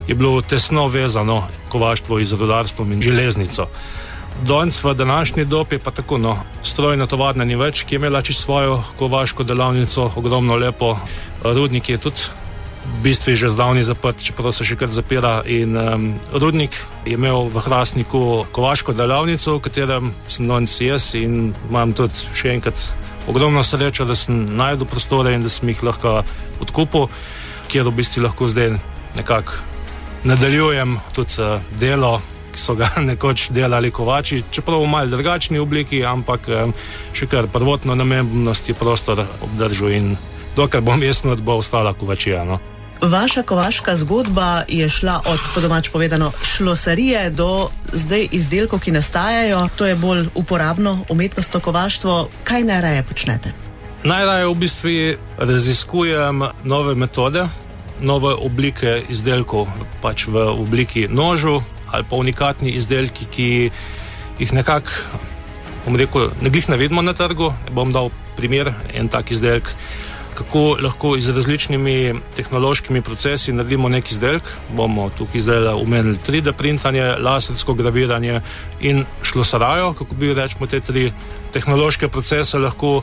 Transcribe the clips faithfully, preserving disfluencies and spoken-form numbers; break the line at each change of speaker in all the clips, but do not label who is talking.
je bilo tesno vezano kovaštvo z rudarstvom in železnico. Danes v današnji dobi je pa tako, no, strojna tovarna ni več, ki je imela čisto svojo kovaško delavnico, ogromno lepo. Rudnik je tudi v bistvu že zdavni zaprt, čeprav se še kar zapira, in um, rudnik je imel v Hrastniku kovaško delavnico, v katerem sem danes jaz in imam tudi še enkrat ogromno srečo, da sem najdel prostore in da sem jih lahko odkupil, kjer v bistvu lahko zdaj nekako nadaljujem tudi uh, delo, ki so ga nekoč delali kovači, čeprav v malo drugačni obliki, ampak um, še kar prvotno namembnost je prostor obdržal in dokler bom jaz not, bo ostala kovačija, no.
Vaša kovaška zgodba je šla od, po domač povedano, šlosarije do zdaj izdelkov, ki nastajajo. To je bolj uporabno umetnostno kovaštvo. Kaj najraje počnete?
Najraje v bistvu raziskujem nove metode, nove oblike izdelkov, pač v obliki nožu ali pa unikatni izdelki, ki jih nekako, bom rekel, ne glih ne vidimo na trgu. Bom dal primer, en tak izdelek, kako lahko z različnimi tehnološkimi procesi naredimo nek izdelek. Bomo tukaj zdaj omenili tri D printanje, lasersko graviranje in šlosarajo, kako bi rečemo te tri tehnološke procese lahko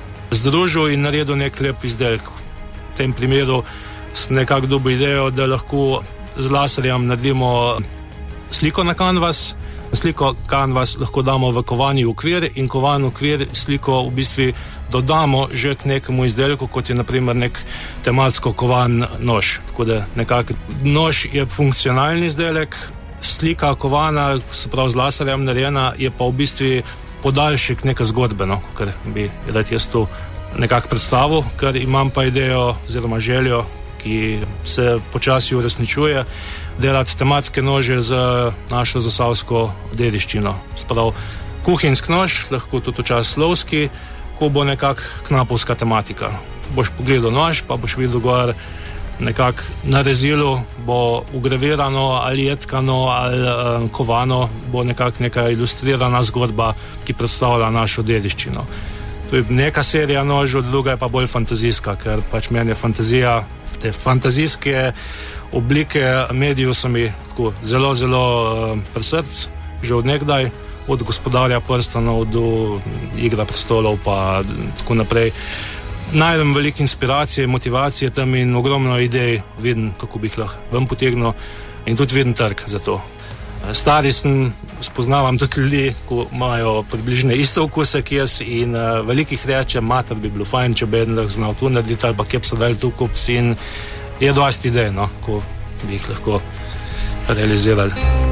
združil in naredil nek lep izdelek. V tem primeru sem nekako dobil idejo, da lahko z laserjem naredimo sliko na kanvas. Sliko kanvas lahko damo v kovani okvir in kovan okvir sliko v bistvu dodamo že k nekemu izdelku, kot je naprimer nek tematsko kovan nož. Tako da nekako nož je funkcionalni izdelek, slika kovana, se pravi z laserjem narejena, je pa v bistvu podaljšek neke zgodbe, no, kar bi rad jaz tu nekako predstavil, ker imam pa idejo oziroma željo, ki se počasi uresničuje, delati tematske nože z našo zasavsko dediščino. Sprav kuhinjski nož, lahko tudi včasih lovski, ko bo nekako knapovska tematika. Boš pogledal nož, pa boš videl gor nekako na rezilu, bo ugravirano ali jetkano ali um, kovano, bo nekako neka ilustrirana zgodba, ki predstavlja našo dediščino. To je neka serija nožev, druga je pa bolj fantazijska, ker pač meni je fantazija, te fantazijske oblike medijev so mi tako zelo, zelo um, pri srcu, že od nekdaj, od Gospodarja prstanov do Igra prestolov pa tako naprej. Najdem veliko inspiracije, motivacije tam in ogromno idej, vidim, kako bi jih lahko ven potegnil in tudi vidim trg za to. Stari sem, spoznavam tudi ljudi, ko imajo približne iste okuse, ki jaz, in uh, velikih reče, mater bi bilo fajn, če bi eden znal tu narediti ali pa kje bi se dali tu kupiti, in je dosti idej, no, ko bi jih lahko realizirali.